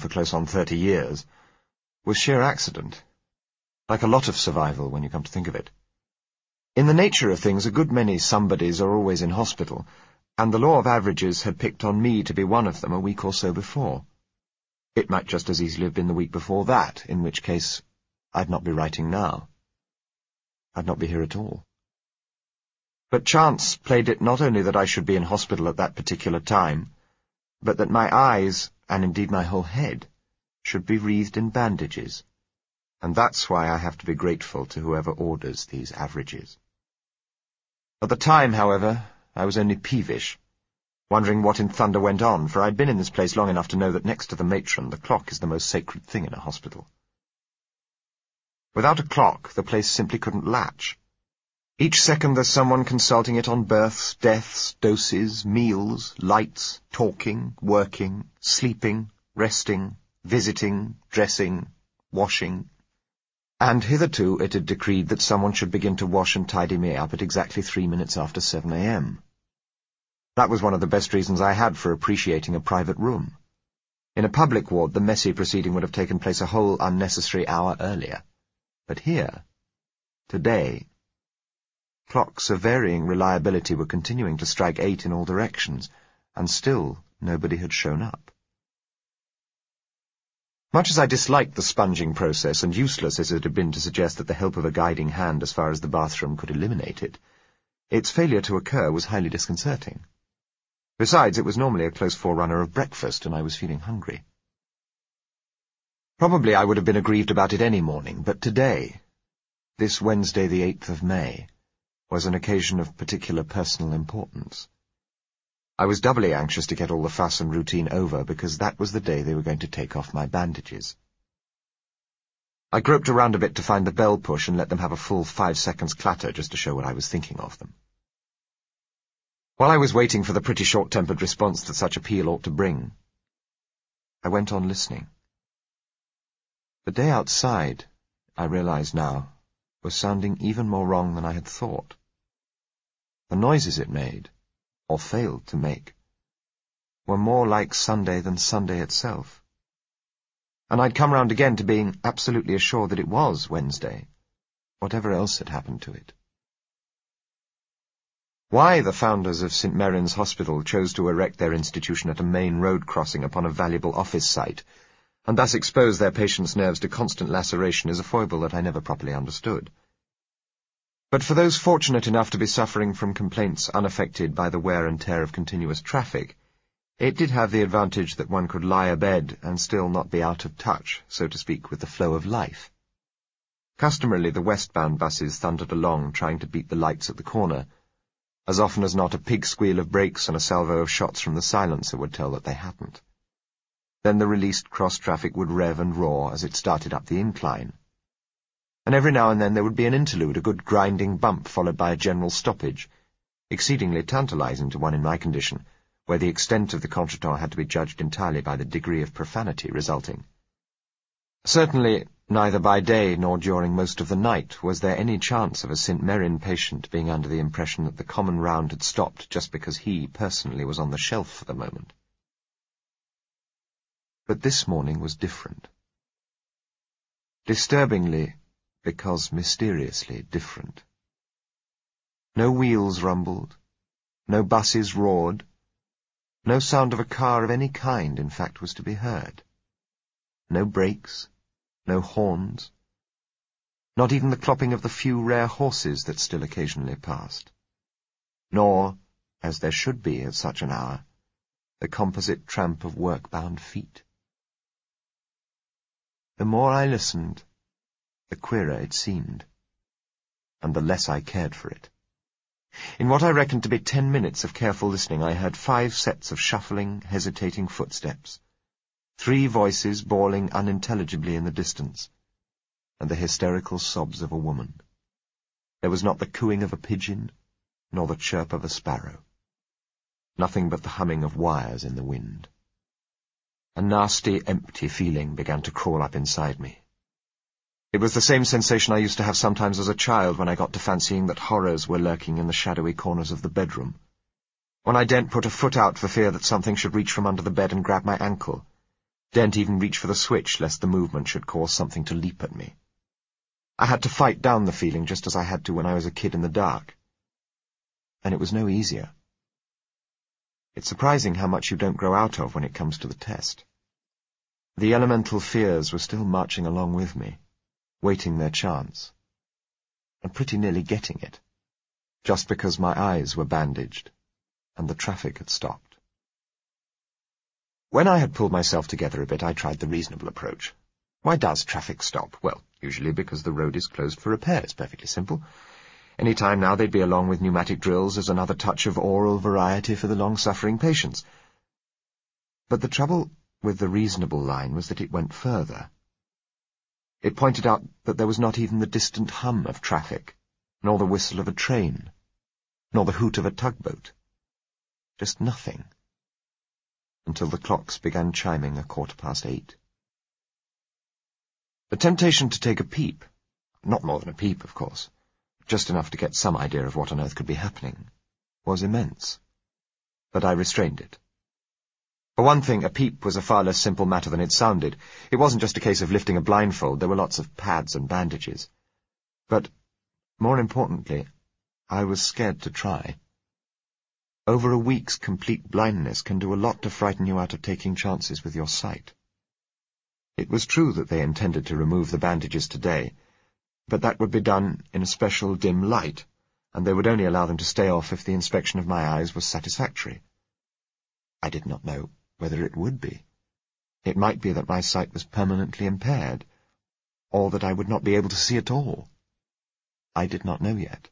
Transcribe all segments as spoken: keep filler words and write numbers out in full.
for close on thirty years, was sheer accident. Like a lot of survival, when you come to think of it. In the nature of things, a good many somebodies are always in hospital, and the law of averages had picked on me to be one of them a week or so before. It might just as easily have been the week before that, in which case I'd not be writing now. I'd not be here at all. But chance played it not only that I should be in hospital at that particular time, but that my eyes, and indeed my whole head, should be wreathed in bandages. And that's why I have to be grateful to whoever orders these averages. At the time, however, I was only peevish, wondering what in thunder went on, for I'd been in this place long enough to know that next to the matron, the clock is the most sacred thing in a hospital. Without a clock, the place simply couldn't latch. Each second there's someone consulting it on births, deaths, doses, meals, lights, talking, working, sleeping, resting, visiting, dressing, washing. And hitherto it had decreed that someone should begin to wash and tidy me up at exactly three minutes after seven a m That was one of the best reasons I had for appreciating a private room. In a public ward, the messy proceeding would have taken place a whole unnecessary hour earlier. But here, today, clocks of varying reliability were continuing to strike eight in all directions, and still nobody had shown up. Much as I disliked the sponging process, and useless as it had been to suggest that the help of a guiding hand as far as the bathroom could eliminate it, its failure to occur was highly disconcerting. Besides, it was normally a close forerunner of breakfast, and I was feeling hungry. Probably I would have been aggrieved about it any morning, but today, this Wednesday the eighth of May, was an occasion of particular personal importance. I was doubly anxious to get all the fuss and routine over, because that was the day they were going to take off my bandages. I groped around a bit to find the bell push and let them have a full five seconds clatter just to show what I was thinking of them. While I was waiting for the pretty short-tempered response that such appeal ought to bring, I went on listening. The day outside, I realized now, was sounding even more wrong than I had thought. The noises it made, or failed to make, were more like Sunday than Sunday itself. And I'd come round again to being absolutely assured that it was Wednesday, whatever else had happened to it. Why the founders of Saint Merin's Hospital chose to erect their institution at a main road crossing upon a valuable office site, and thus expose their patients' nerves to constant laceration, is a foible that I never properly understood. But for those fortunate enough to be suffering from complaints unaffected by the wear and tear of continuous traffic, it did have the advantage that one could lie abed and still not be out of touch, so to speak, with the flow of life. Customarily, the westbound buses thundered along, trying to beat the lights at the corner. As often as not, a pig squeal of brakes and a salvo of shots from the silencer would tell that they hadn't. Then the released cross-traffic would rev and roar as it started up the incline. And every now and then there would be an interlude, a good grinding bump followed by a general stoppage, exceedingly tantalizing to one in my condition, where the extent of the contretemps had to be judged entirely by the degree of profanity resulting. Certainly, neither by day nor during most of the night was there any chance of a Saint Merin patient being under the impression that the common round had stopped just because he, personally, was on the shelf for the moment. But this morning was different. Disturbingly, because mysteriously different. No wheels rumbled, no buses roared, no sound of a car of any kind, in fact, was to be heard. No brakes, no horns, not even the clopping of the few rare horses that still occasionally passed. Nor, as there should be at such an hour, the composite tramp of work-bound feet. The more I listened, the queerer it seemed, and the less I cared for it. In what I reckoned to be ten minutes of careful listening, I heard five sets of shuffling, hesitating footsteps, three voices bawling unintelligibly in the distance, and the hysterical sobs of a woman. There was not the cooing of a pigeon, nor the chirp of a sparrow. Nothing but the humming of wires in the wind. A nasty, empty feeling began to crawl up inside me. It was the same sensation I used to have sometimes as a child when I got to fancying that horrors were lurking in the shadowy corners of the bedroom, when I daren't put a foot out for fear that something should reach from under the bed and grab my ankle, daren't even reach for the switch lest the movement should cause something to leap at me. I had to fight down the feeling just as I had to when I was a kid in the dark. And it was no easier. It's surprising how much you don't grow out of when it comes to the test. The elemental fears were still marching along with me, waiting their chance, and pretty nearly getting it, just because my eyes were bandaged and the traffic had stopped. When I had pulled myself together a bit, I tried the reasonable approach. Why does traffic stop? Well, usually because the road is closed for repair. It's perfectly simple. Any time now they'd be along with pneumatic drills as another touch of oral variety for the long-suffering patients. But the trouble with the reasonable line was that it went further. It pointed out that there was not even the distant hum of traffic, nor the whistle of a train, nor the hoot of a tugboat. Just nothing. Until the clocks began chiming a quarter past eight. The temptation to take a peep, not more than a peep, of course, just enough to get some idea of what on earth could be happening, was immense. But I restrained it. For one thing, a peep was a far less simple matter than it sounded. It wasn't just a case of lifting a blindfold. There were lots of pads and bandages. But, more importantly, I was scared to try. Over a week's complete blindness can do a lot to frighten you out of taking chances with your sight. It was true that they intended to remove the bandages today, but that would be done in a special dim light, and they would only allow them to stay off if the inspection of my eyes was satisfactory. I did not know whether it would be. It might be that my sight was permanently impaired, or that I would not be able to see at all. I did not know yet.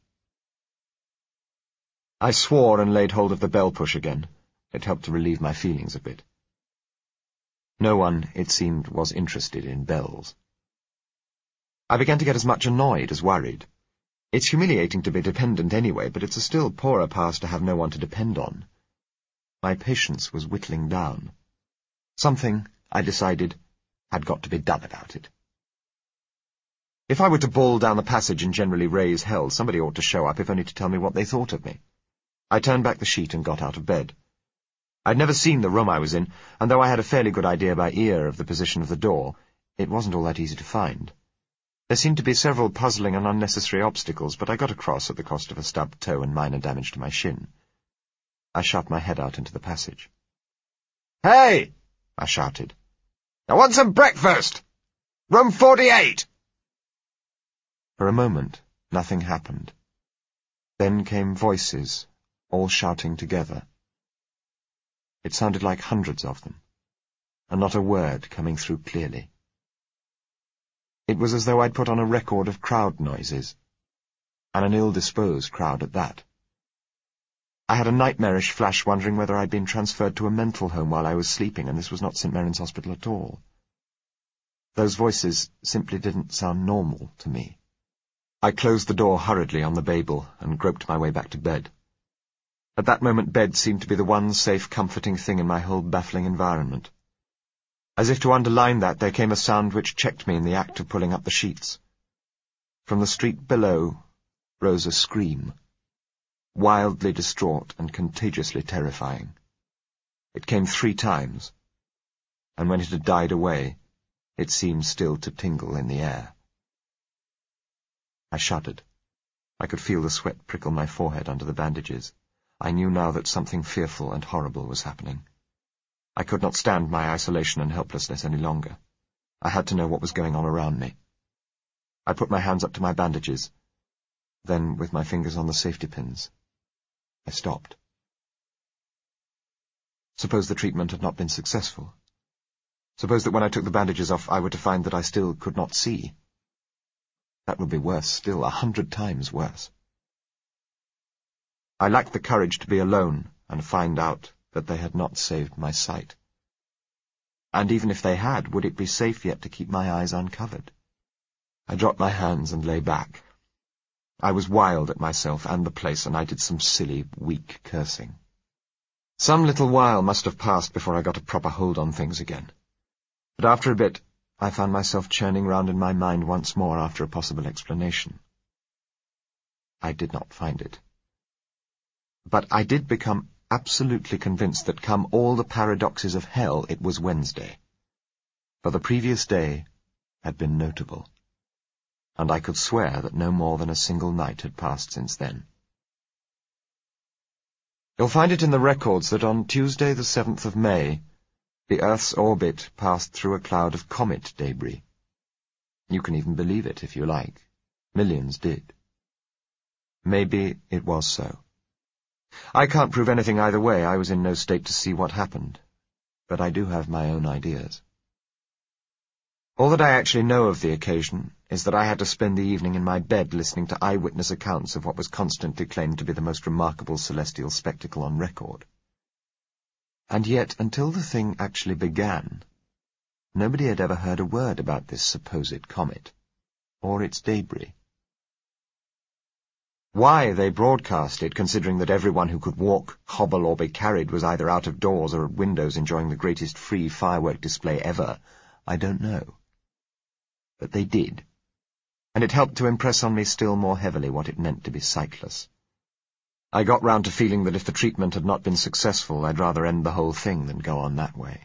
I swore and laid hold of the bell push again. It helped to relieve my feelings a bit. No one, it seemed, was interested in bells. I began to get as much annoyed as worried. It's humiliating to be dependent anyway, but it's a still poorer pass to have no one to depend on. My patience was whittling down. Something, I decided, had got to be done about it. If I were to bawl down the passage and generally raise hell, somebody ought to show up, if only to tell me what they thought of me. I turned back the sheet and got out of bed. I'd never seen the room I was in, and though I had a fairly good idea by ear of the position of the door, it wasn't all that easy to find. There seemed to be several puzzling and unnecessary obstacles, but I got across at the cost of a stubbed toe and minor damage to my shin. I shot my head out into the passage. "Hey!" I shouted. "I want some breakfast! Room forty-eight!" For a moment, nothing happened. Then came voices, all shouting together. It sounded like hundreds of them, and not a word coming through clearly. It was as though I'd put on a record of crowd noises, and an ill-disposed crowd at that. I had a nightmarish flash wondering whether I'd been transferred to a mental home while I was sleeping, and this was not Saint Mary's Hospital at all. Those voices simply didn't sound normal to me. I closed the door hurriedly on the Babel and groped my way back to bed. At that moment bed seemed to be the one safe, comforting thing in my whole baffling environment. As if to underline that, there came a sound which checked me in the act of pulling up the sheets. From the street below rose a scream, wildly distraught and contagiously terrifying. It came three times, and when it had died away, it seemed still to tingle in the air. I shuddered. I could feel the sweat prickle my forehead under the bandages. I knew now that something fearful and horrible was happening. I could not stand my isolation and helplessness any longer. I had to know what was going on around me. I put my hands up to my bandages. Then, with my fingers on the safety pins, I stopped. Suppose the treatment had not been successful. Suppose that when I took the bandages off, I were to find that I still could not see. That would be worse still, a hundred times worse. I lacked the courage to be alone and find out that they had not saved my sight. And even if they had, would it be safe yet to keep my eyes uncovered? I dropped my hands and lay back. I was wild at myself and the place, and I did some silly, weak cursing. Some little while must have passed before I got a proper hold on things again. But after a bit, I found myself churning round in my mind once more after a possible explanation. I did not find it. But I did become absolutely convinced that come all the paradoxes of hell, it was Wednesday. for the previous day had been notable, and I could swear that no more than a single night had passed since then. You'll find it in the records that on Tuesday the seventh of May, the Earth's orbit passed through a cloud of comet debris. You can even believe it if you like. Millions did. Maybe it was so. I can't prove anything either way. I was in no state to see what happened, but I do have my own ideas. All that I actually know of the occasion is that I had to spend the evening in my bed listening to eyewitness accounts of what was constantly claimed to be the most remarkable celestial spectacle on record. And yet, until the thing actually began, nobody had ever heard a word about this supposed comet, or its debris. Why they broadcast it, considering that everyone who could walk, hobble, or be carried was either out of doors or at windows enjoying the greatest free firework display ever, I don't know. But they did, and it helped to impress on me still more heavily what it meant to be sightless. I got round to feeling that if the treatment had not been successful, I'd rather end the whole thing than go on that way.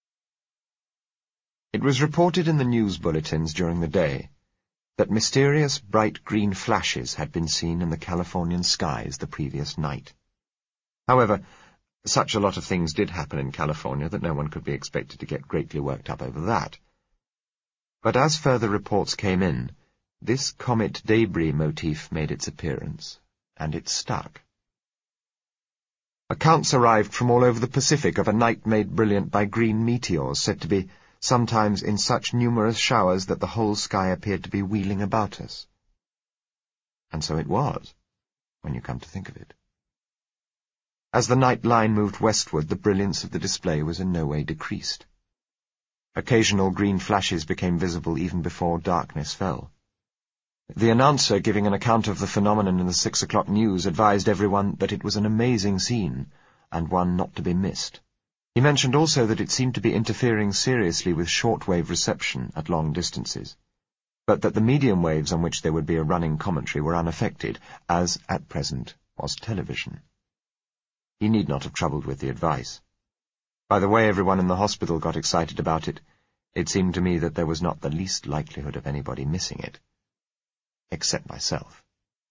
It was reported in the news bulletins during the day that mysterious bright green flashes had been seen in the Californian skies the previous night. However, such a lot of things did happen in California that no one could be expected to get greatly worked up over that. But as further reports came in, this comet debris motif made its appearance, and it stuck. Accounts arrived from all over the Pacific of a night made brilliant by green meteors, said to be sometimes in such numerous showers that the whole sky appeared to be wheeling about us. And so it was, when you come to think of it. As the night line moved westward, the brilliance of the display was in no way decreased. Occasional green flashes became visible even before darkness fell. The announcer giving an account of the phenomenon in the six o'clock news advised everyone that it was an amazing scene, and one not to be missed. He mentioned also that it seemed to be interfering seriously with shortwave reception at long distances, but that the medium waves on which there would be a running commentary were unaffected, as, at present, was television. He need not have troubled with the advice. By the way everyone in the hospital got excited about it, it seemed to me that there was not the least likelihood of anybody missing it, except myself.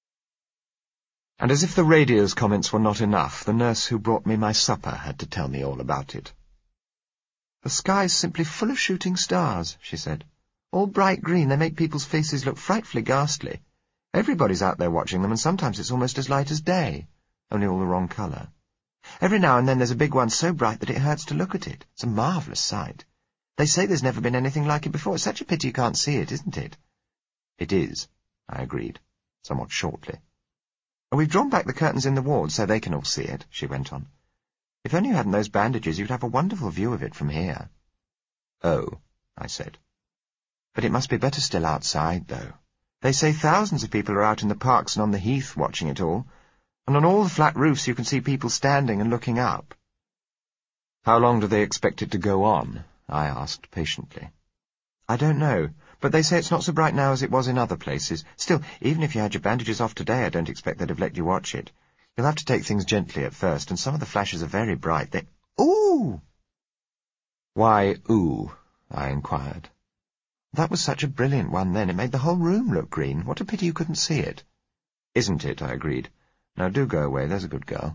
And as if the radio's comments were not enough, the nurse who brought me my supper had to tell me all about it. "The sky's simply full of shooting stars," she said. "All bright green, they make people's faces look frightfully ghastly. Everybody's out there watching them, and sometimes it's almost as light as day, only all the wrong colour. Every now and then there's a big one so bright that it hurts to look at it. It's a marvellous sight. They say there's never been anything like it before. It's such a pity you can't see it, isn't it?" "It is," I agreed, somewhat shortly. "We've drawn back the curtains in the ward so they can all see it," she went on. "If only you hadn't those bandages, you'd have a wonderful view of it from here." "Oh," I said. "But it must be better still outside, though. They say thousands of people are out in the parks and on the heath watching it all, and on all the flat roofs you can see people standing and looking up." "How long do they expect it to go on?" I asked patiently. "I don't know, but they say it's not so bright now as it was in other places. Still, even if you had your bandages off today, I don't expect they'd have let you watch it. You'll have to take things gently at first, and some of the flashes are very bright. They— Ooh!" "Why, ooh?" I inquired. "That was such a brilliant one then. It made the whole room look green. What a pity you couldn't see it." "Isn't it?" I agreed. "Now do go away, there's a good girl."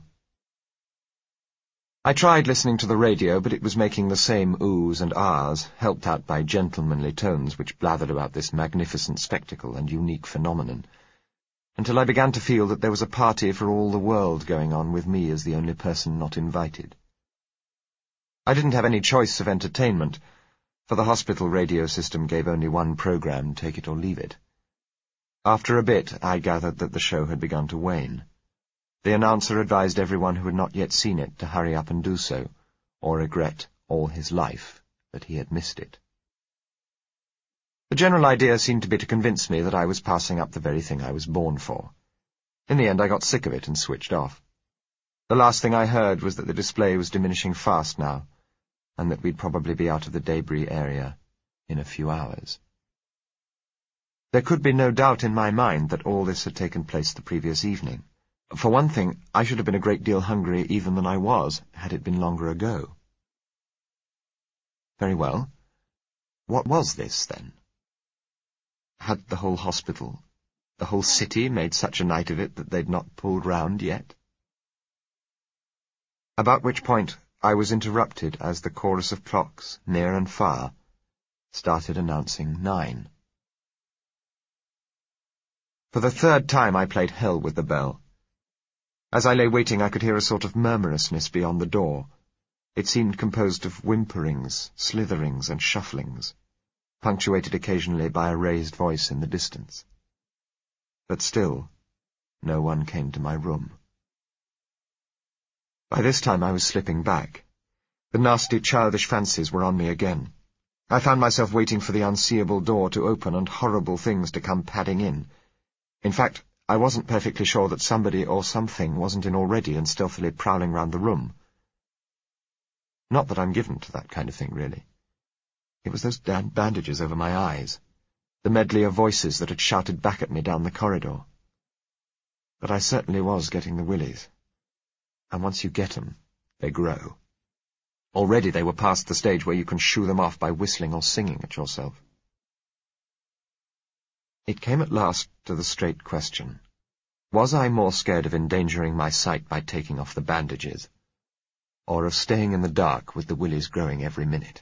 I tried listening to the radio, but it was making the same oohs and ahs, helped out by gentlemanly tones which blathered about this magnificent spectacle and unique phenomenon, until I began to feel that there was a party for all the world going on with me as the only person not invited. I didn't have any choice of entertainment, for the hospital radio system gave only one program, take it or leave it. After a bit, I gathered that the show had begun to wane. The announcer advised everyone who had not yet seen it to hurry up and do so, or regret all his life that he had missed it. The general idea seemed to be to convince me that I was passing up the very thing I was born for. In the end I got sick of it and switched off. The last thing I heard was that the display was diminishing fast now, and that we'd probably be out of the debris area in a few hours. There could be no doubt in my mind that all this had taken place the previous evening. For one thing, I should have been a great deal hungrier even than I was, had it been longer ago. Very well. What was this, then? Had the whole hospital, the whole city, made such a night of it that they'd not pulled round yet? About which point I was interrupted as the chorus of clocks, near and far, started announcing nine. For the third time I played hell with the bell. As I lay waiting, I could hear a sort of murmurousness beyond the door. It seemed composed of whimperings, slitherings, and shufflings, punctuated occasionally by a raised voice in the distance. But still, no one came to my room. By this time I was slipping back. The nasty childish fancies were on me again. I found myself waiting for the unseeable door to open and horrible things to come padding in. In fact, I wasn't perfectly sure that somebody or something wasn't in already and stealthily prowling round the room. Not that I'm given to that kind of thing, really. It was those damned bandages over my eyes, the medley of voices that had shouted back at me down the corridor. But I certainly was getting the willies. And once you get 'em, they grow. Already they were past the stage where you can shoo them off by whistling or singing at yourself. It came at last to the straight question. Was I more scared of endangering my sight by taking off the bandages, or of staying in the dark with the willies growing every minute?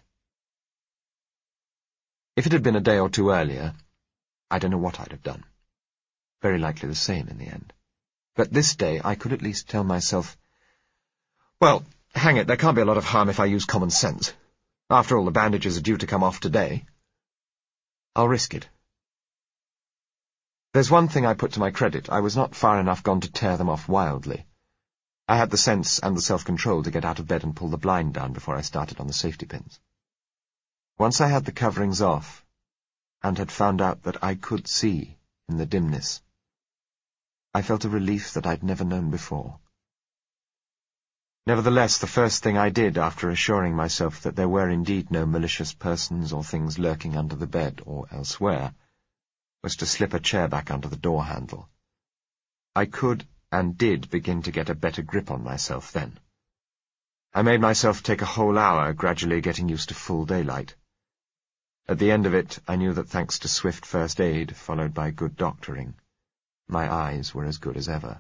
If it had been a day or two earlier, I don't know what I'd have done. Very likely the same in the end. But this day I could at least tell myself, well, hang it, there can't be a lot of harm if I use common sense. After all, the bandages are due to come off today. I'll risk it. There's one thing I put to my credit. I was not far enough gone to tear them off wildly. I had the sense and the self-control to get out of bed and pull the blind down before I started on the safety pins. Once I had the coverings off, and had found out that I could see in the dimness, I felt a relief that I'd never known before. Nevertheless, the first thing I did after assuring myself that there were indeed no malicious persons or things lurking under the bed or elsewhere, was to slip a chair back under the door handle. I could and did begin to get a better grip on myself then. I made myself take a whole hour, gradually getting used to full daylight. At the end of it, I knew that thanks to swift first aid, followed by good doctoring, my eyes were as good as ever.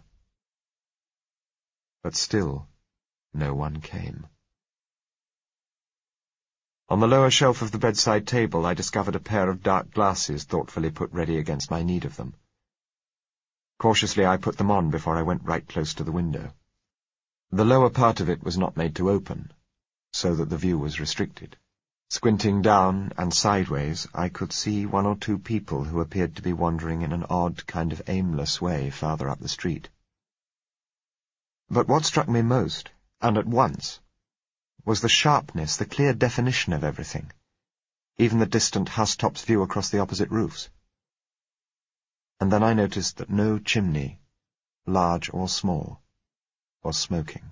But still, no one came. On the lower shelf of the bedside table I discovered a pair of dark glasses thoughtfully put ready against my need of them. Cautiously I put them on before I went right close to the window. The lower part of it was not made to open, so that the view was restricted. Squinting down and sideways, I could see one or two people who appeared to be wandering in an odd, kind of aimless way farther up the street. But what struck me most, and at once, was the sharpness, the clear definition of everything, even the distant housetops' view across the opposite roofs. And then I noticed that no chimney, large or small, was smoking.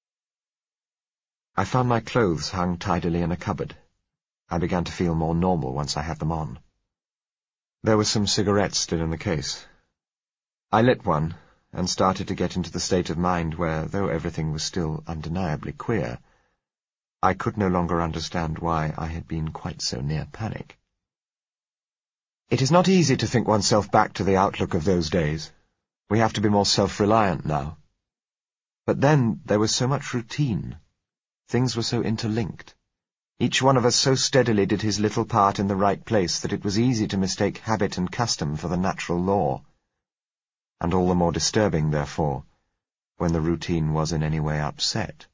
I found my clothes hung tidily in a cupboard. I began to feel more normal once I had them on. There were some cigarettes still in the case. I lit one, and started to get into the state of mind where, though everything was still undeniably queer, I could no longer understand why I had been quite so near panic. It is not easy to think oneself back to the outlook of those days. We have to be more self-reliant now. But then there was so much routine. Things were so interlinked. Each one of us so steadily did his little part in the right place that it was easy to mistake habit and custom for the natural law. And all the more disturbing, therefore, when the routine was in any way upset.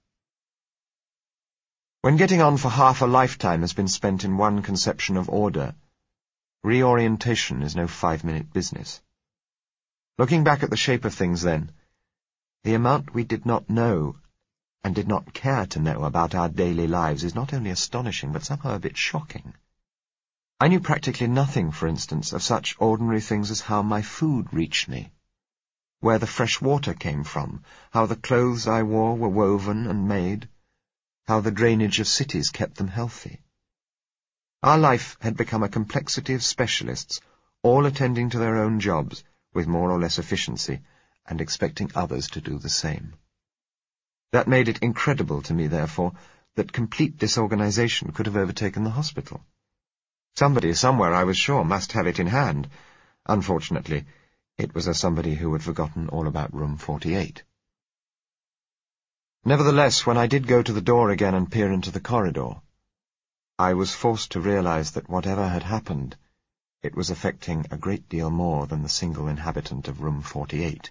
When getting on for half a lifetime has been spent in one conception of order, reorientation is no five-minute business. Looking back at the shape of things then, the amount we did not know and did not care to know about our daily lives is not only astonishing, but somehow a bit shocking. I knew practically nothing, for instance, of such ordinary things as how my food reached me, where the fresh water came from, how the clothes I wore were woven and made, how the drainage of cities kept them healthy. Our life had become a complexity of specialists, all attending to their own jobs with more or less efficiency, and expecting others to do the same. That made it incredible to me, therefore, that complete disorganization could have overtaken the hospital. Somebody, somewhere, I was sure, must have it in hand. Unfortunately, it was a somebody who had forgotten all about room forty-eight. Nevertheless, when I did go to the door again and peer into the corridor, I was forced to realize that whatever had happened, it was affecting a great deal more than the single inhabitant of room forty-eight.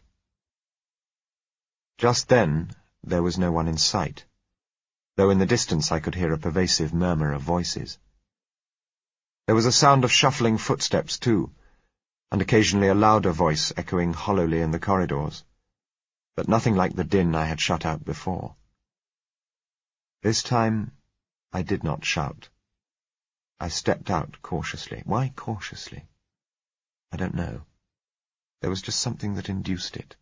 Just then, there was no one in sight, though in the distance I could hear a pervasive murmur of voices. There was a sound of shuffling footsteps, too, and occasionally a louder voice echoing hollowly in the corridors, but nothing like the din I had shut out before. This time, I did not shout. I stepped out cautiously. Why cautiously? I don't know. There was just something that induced it.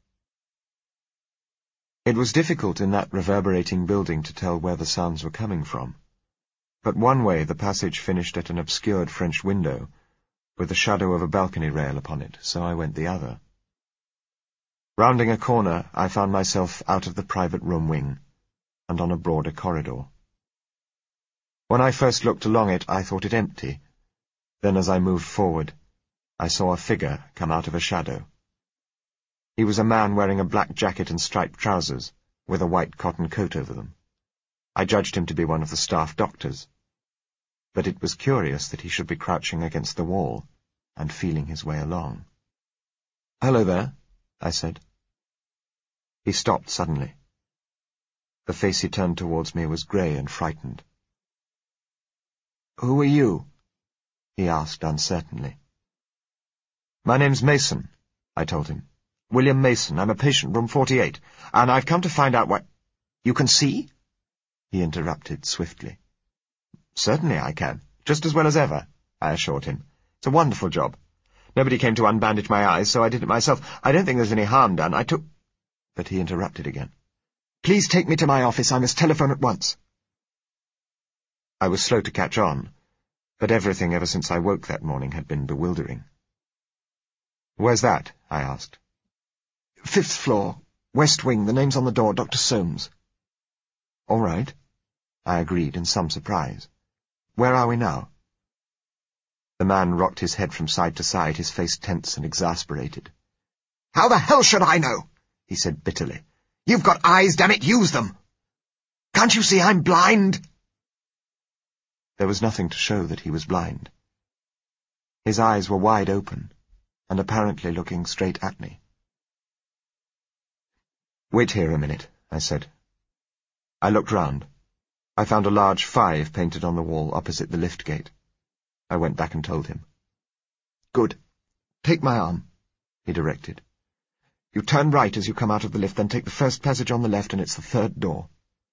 It was difficult in that reverberating building to tell where the sounds were coming from, but one way the passage finished at an obscured French window, with the shadow of a balcony rail upon it, so I went the other. Rounding a corner, I found myself out of the private room wing, and on a broader corridor. When I first looked along it, I thought it empty. Then as I moved forward, I saw a figure come out of a shadow. He was a man wearing a black jacket and striped trousers, with a white cotton coat over them. I judged him to be one of the staff doctors, but it was curious that he should be crouching against the wall and feeling his way along. "Hello there," I said. He stopped suddenly. The face he turned towards me was grey and frightened. "Who are you?" he asked uncertainly. "My name's Mason," I told him. "William Mason. I'm a patient, room forty-eight, and I've come to find out what—" "You can see?" he interrupted swiftly. "Certainly I can, just as well as ever," I assured him. "It's a wonderful job. Nobody came to unbandage my eyes, so I did it myself. I don't think there's any harm done. I took—" But he interrupted again. "Please take me to my office. I must telephone at once." I was slow to catch on, but everything ever since I woke that morning had been bewildering. "Where's that?" I asked. "Fifth floor, west wing. The name's on the door, Doctor Soames." "All right," I agreed in some surprise. "Where are we now?" The man rocked his head from side to side, his face tense and exasperated. "How the hell should I know?" he said bitterly. "You've got eyes, damn it, use them! Can't you see I'm blind?" There was nothing to show that he was blind. His eyes were wide open, and apparently looking straight at me. "Wait here a minute," I said. I looked round. I found a large five painted on the wall opposite the lift gate. I went back and told him. "Good. Take my arm," he directed. "You turn right as you come out of the lift, then take the first passage on the left, and it's the third door."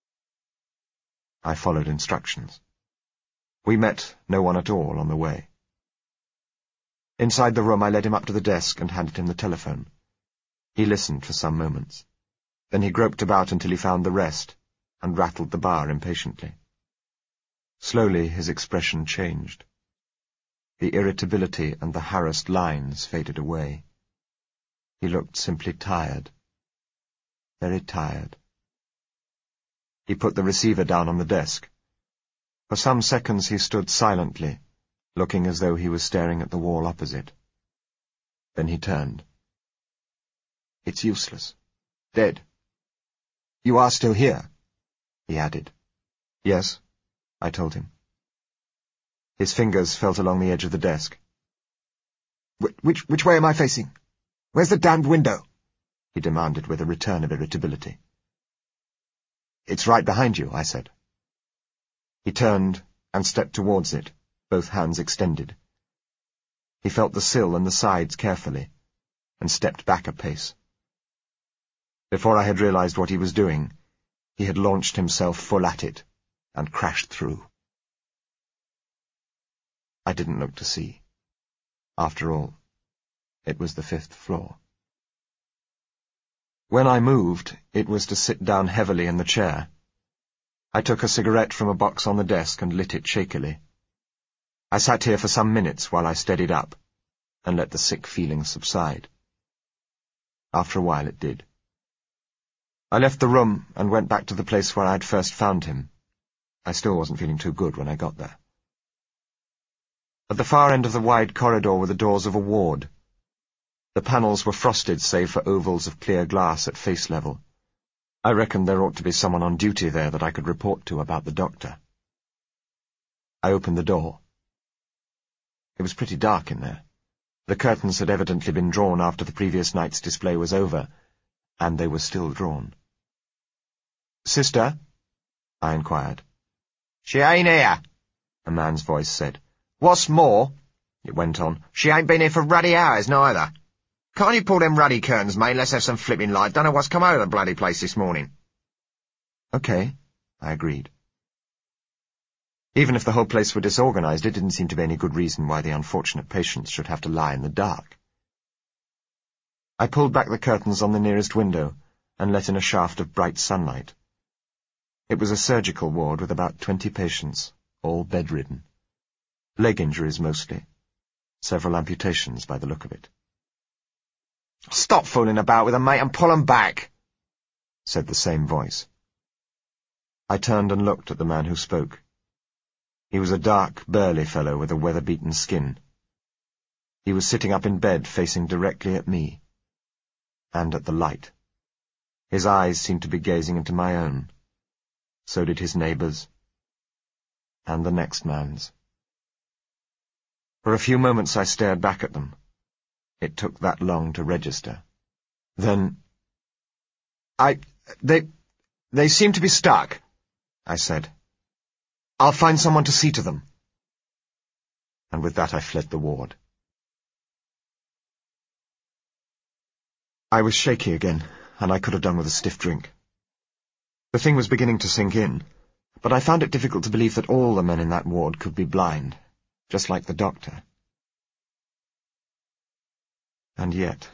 I followed instructions. We met no one at all on the way. Inside the room I led him up to the desk and handed him the telephone. He listened for some moments. Then he groped about until he found the rest, and rattled the bar impatiently. Slowly his expression changed. The irritability and the harassed lines faded away. He looked simply tired. Very tired. He put the receiver down on the desk. For some seconds he stood silently, looking as though he was staring at the wall opposite. Then he turned. "It's useless. Dead. You are still here," he added. "Yes," I told him. His fingers felt along the edge of the desk. Wh which, which way am I facing? Where's the damned window?" he demanded with a return of irritability. "It's right behind you," I said. He turned and stepped towards it, both hands extended. He felt the sill and the sides carefully, and stepped back a pace. Before I had realized what he was doing, he had launched himself full at it, and crashed through. I didn't look to see. After all, it was the fifth floor. When I moved, it was to sit down heavily in the chair. I took a cigarette from a box on the desk and lit it shakily. I sat here for some minutes while I steadied up, and let the sick feeling subside. After a while it did. I left the room and went back to the place where I had first found him. I still wasn't feeling too good when I got there. At the far end of the wide corridor were the doors of a ward. The panels were frosted save for ovals of clear glass at face level. I reckoned there ought to be someone on duty there that I could report to about the doctor. I opened the door. It was pretty dark in there. The curtains had evidently been drawn after the previous night's display was over, and they were still drawn. "Sister?" I inquired. "She ain't here," a man's voice said. "What's more," it went on, "she ain't been here for ruddy hours neither. Can't you pull them ruddy curtains, mate? Let's have some flipping light. Don't know what's come out of the bloody place this morning." "Okay," I agreed. Even if the whole place were disorganized, it didn't seem to be any good reason why the unfortunate patients should have to lie in the dark. I pulled back the curtains on the nearest window and let in a shaft of bright sunlight. It was a surgical ward with about twenty patients, all bedridden. Leg injuries mostly. Several amputations by the look of it. "Stop fooling about with them, mate, and pull them back," said the same voice. I turned and looked at the man who spoke. He was a dark, burly fellow with a weather-beaten skin. He was sitting up in bed facing directly at me, and at the light. His eyes seemed to be gazing into my own. So did his neighbours, and the next man's. For a few moments I stared back at them. It took that long to register. Then, I... they... they seem to be stuck," I said. "I'll find someone to see to them." And with that I fled the ward. I was shaky again, and I could have done with a stiff drink. The thing was beginning to sink in, but I found it difficult to believe that all the men in that ward could be blind, just like the doctor. And yet...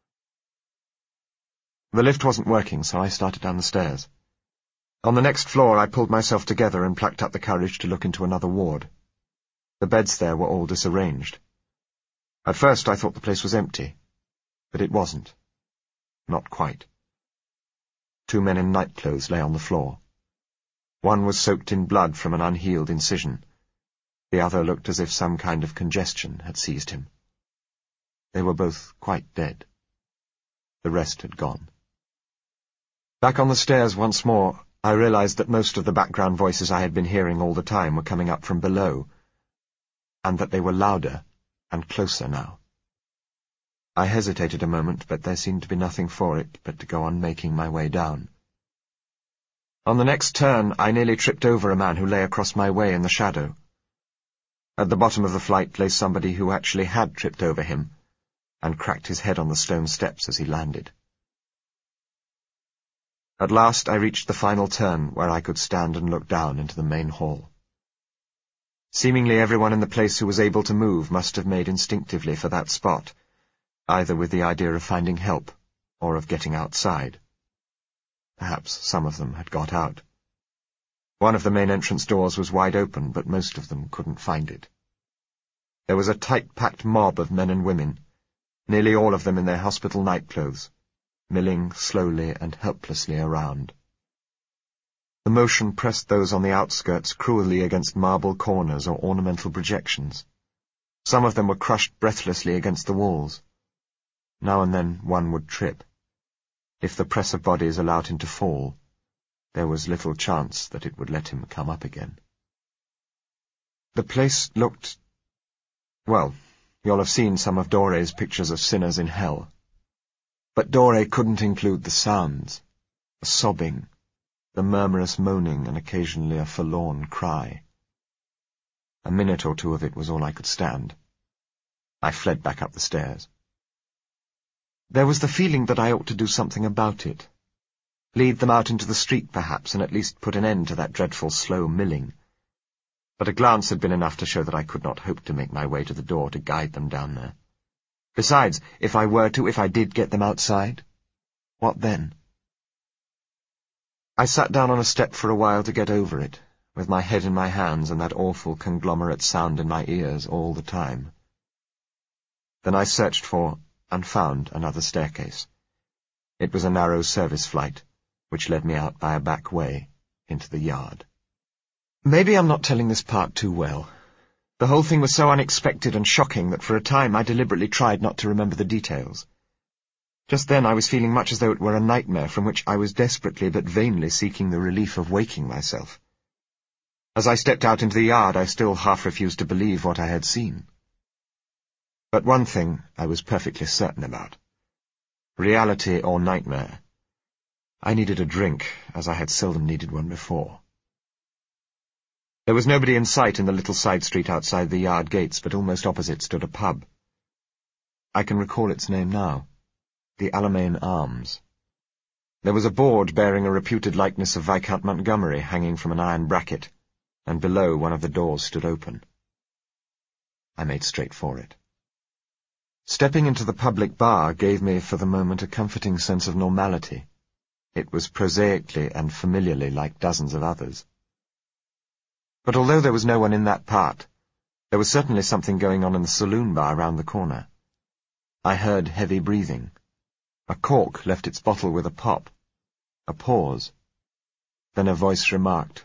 The lift wasn't working, so I started down the stairs. On the next floor I pulled myself together and plucked up the courage to look into another ward. The beds there were all disarranged. At first I thought the place was empty, but it wasn't. Not quite. Two men in nightclothes lay on the floor. One was soaked in blood from an unhealed incision. The other looked as if some kind of congestion had seized him. They were both quite dead. The rest had gone. Back on the stairs once more, I realized that most of the background voices I had been hearing all the time were coming up from below, and that they were louder and closer now. I hesitated a moment, but there seemed to be nothing for it but to go on making my way down. On the next turn, I nearly tripped over a man who lay across my way in the shadow. At the bottom of the flight lay somebody who actually had tripped over him, and cracked his head on the stone steps as he landed. At last I reached the final turn where I could stand and look down into the main hall. Seemingly everyone in the place who was able to move must have made instinctively for that spot, either with the idea of finding help or of getting outside. Perhaps some of them had got out. One of the main entrance doors was wide open, but most of them couldn't find it. There was a tight-packed mob of men and women, nearly all of them in their hospital nightclothes, milling slowly and helplessly around. The motion pressed those on the outskirts cruelly against marble corners or ornamental projections. Some of them were crushed breathlessly against the walls. Now and then one would trip. If the press of bodies allowed him to fall, there was little chance that it would let him come up again. The place looked... well, you'll have seen some of Doré's pictures of sinners in hell. But Doré couldn't include the sounds, the sobbing, the murmurous moaning, and occasionally a forlorn cry. A minute or two of it was all I could stand. I fled back up the stairs. There was the feeling that I ought to do something about it. Lead them out into the street, perhaps, and at least put an end to that dreadful slow milling. But a glance had been enough to show that I could not hope to make my way to the door to guide them down there. Besides, if I were to, if I did get them outside, what then? I sat down on a step for a while to get over it, with my head in my hands and that awful conglomerate sound in my ears all the time. Then I searched for, and found, another staircase. It was a narrow service flight, which led me out by a back way into the yard. Maybe I'm not telling this part too well, The whole thing was so unexpected and shocking that for a time I deliberately tried not to remember the details. Just then I was feeling much as though it were a nightmare from which I was desperately but vainly seeking the relief of waking myself. As I stepped out into the yard, I still half refused to believe what I had seen. But one thing I was perfectly certain about. Reality or nightmare. I needed a drink, as I had seldom needed one before. There was nobody in sight in the little side street outside the yard gates, but almost opposite stood a pub. I can recall its name now. The Alamein Arms. There was a board bearing a reputed likeness of Viscount Montgomery hanging from an iron bracket, and below one of the doors stood open. I made straight for it. Stepping into the public bar gave me for the moment a comforting sense of normality. It was prosaically and familiarly like dozens of others. But although there was no one in that part, there was certainly something going on in the saloon bar round the corner. I heard heavy breathing. A cork left its bottle with a pop. A pause. Then a voice remarked,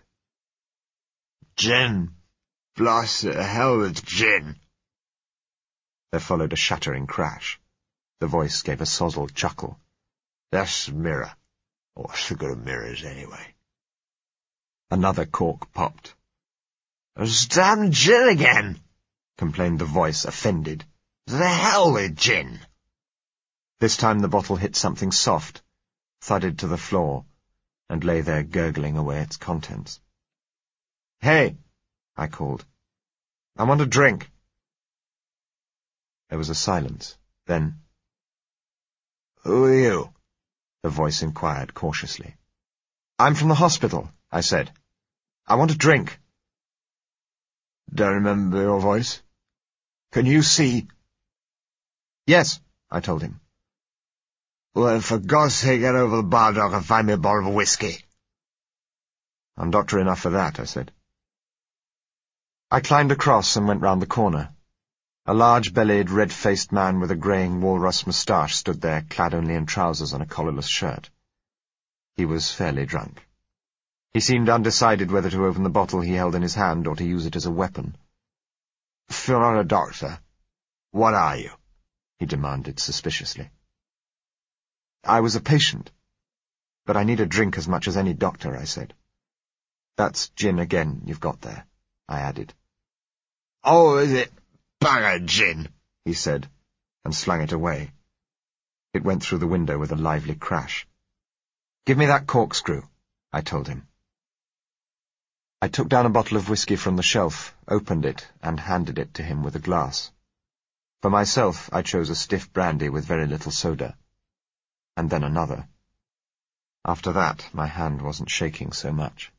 "Gin. Blast it, hell with gin." There followed a shattering crash. The voice gave a sozzled chuckle. "That's the mirror. Or what's the good of mirrors, anyway?" Another cork popped. "It's damn gin again," complained the voice, offended. "The hell with gin." This time the bottle hit something soft, thudded to the floor, and lay there gurgling away its contents. "Hey," I called. "I want a drink." There was a silence. Then, "Who are you?" the voice inquired cautiously. "I'm from the hospital," I said. "I want a drink." "Don't remember your voice. Can you see?" "Yes," I told him. "Well, for God's sake, get over the bar dock and find me a bottle of whiskey." "I'm doctor enough for that," I said. I climbed across and went round the corner. A large-bellied, red-faced man with a greying walrus moustache stood there, clad only in trousers and a collarless shirt. He was fairly drunk. He seemed undecided whether to open the bottle he held in his hand or to use it as a weapon. "If you're not a doctor, what are you?" he demanded suspiciously. "I was a patient, but I need a drink as much as any doctor," I said. "That's gin again you've got there," I added. "Oh, is it? Bugger gin," he said, and slung it away. It went through the window with a lively crash. "Give me that corkscrew," I told him. I took down a bottle of whiskey from the shelf, opened it, and handed it to him with a glass. For myself, I chose a stiff brandy with very little soda. And then another. After that, my hand wasn't shaking so much.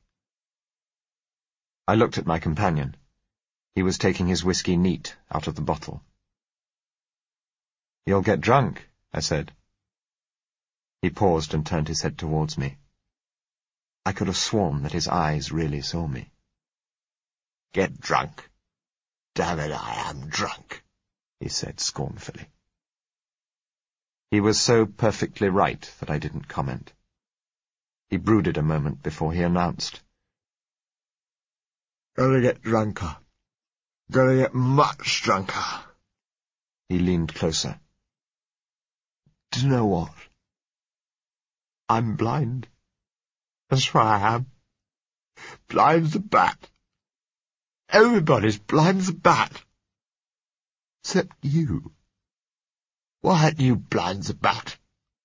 I looked at my companion. He was taking his whiskey neat out of the bottle. "You'll get drunk," I said. He paused and turned his head towards me. I could have sworn that his eyes really saw me. "Get drunk? Damn it, I am drunk," he said scornfully. He was so perfectly right that I didn't comment. He brooded a moment before he announced, "Gonna get drunker. Gonna get much drunker." He leaned closer. "Do you know what? I'm blind. That's what I am. Blind as a bat. Everybody's blind as a bat. Except you. Why aren't you blind as a bat?"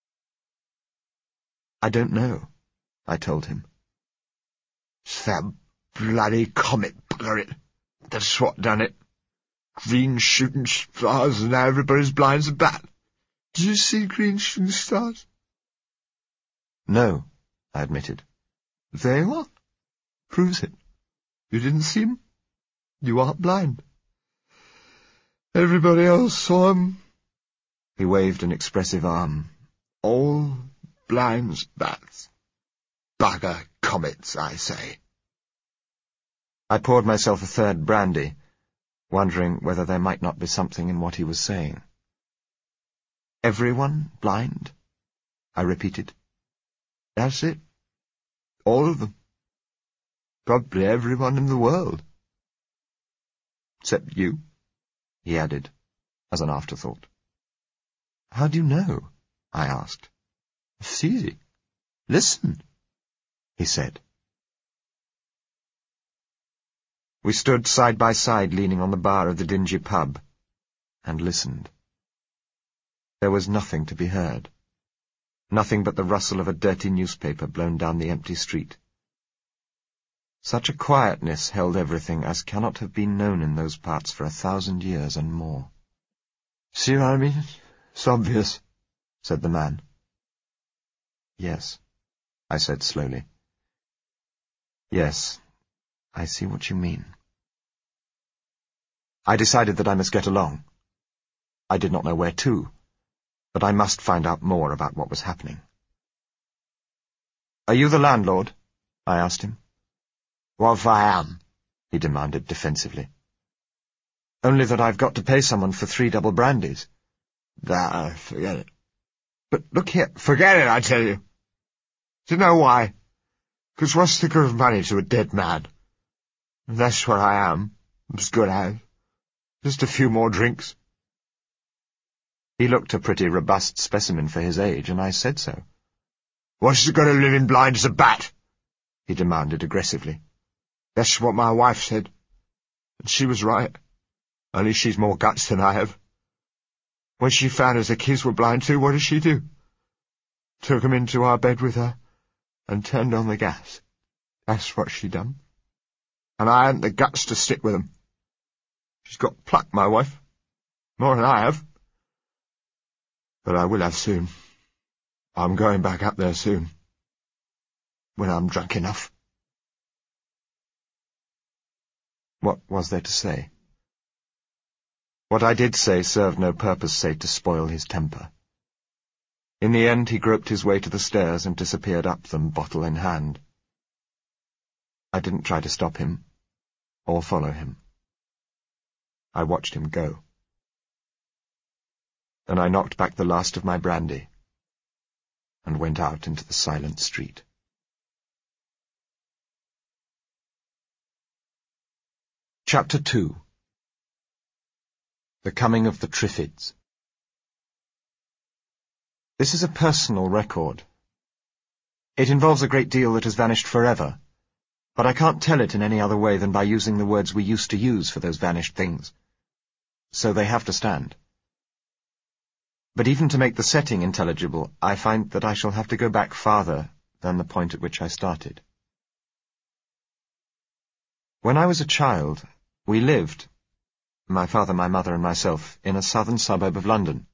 "I don't know," I told him. "It's that bloody comet, bugger it. That's what done it. Green shooting stars, and now everybody's blind as a bat. Did you see green shooting stars?" "No," I admitted. "There you are. Proves it. You didn't see them? You aren't blind. Everybody else saw them." He waved an expressive arm. "All blind as bats. Bugger comets, I say." I poured myself a third brandy, wondering whether there might not be something in what he was saying. "Everyone blind?" I repeated. "That's it. All of them. Probably everyone in the world." except you," he added, as an afterthought. "How do you know?" I asked. "It's easy. Listen," he said. We stood side by side, leaning on the bar of the dingy pub, and listened. There was nothing to be heard. Nothing but the rustle of a dirty newspaper blown down the empty street. Such a quietness held everything as cannot have been known in those parts for a thousand years and more. "See what I mean? It's obvious," said the man. "Yes," I said slowly. "Yes, I see what you mean." I decided that I must get along. I did not know where to, but I must find out more about what was happening. "Are you the landlord?" I asked him. "What if I am?" he demanded defensively. "Only that I've got to pay someone for three double brandies." "Nah, forget it." "But look here—" "Forget it, I tell you. Do you know why? Because what's the good of money to a dead man? And that's what I am, as good as. Just a few more drinks." He looked a pretty robust specimen for his age, and I said so. "What's the good of living blind as a bat?" he demanded aggressively. "That's what my wife said. And she was right. Only she's more guts than I have. When she found us the kids were blind too, what did she do? Took 'em into our bed with her and turned on the gas. That's what she done. And I hadn't the guts to stick with 'em. She's got pluck, my wife. More than I have. But I will have soon. I'm going back up there soon. When I'm drunk enough." What was there to say? What I did say served no purpose save to spoil his temper. In the end he groped his way to the stairs and disappeared up them, bottle in hand. I didn't try to stop him, or follow him. I watched him go. Then I knocked back the last of my brandy, and went out into the silent street. Chapter two. The Coming of the Triffids. This is a personal record. It involves a great deal that has vanished forever, but I can't tell it in any other way than by using the words we used to use for those vanished things. So they have to stand. But even to make the setting intelligible, I find that I shall have to go back farther than the point at which I started. When I was a child, we lived, my father, my mother, and myself, in a southern suburb of London.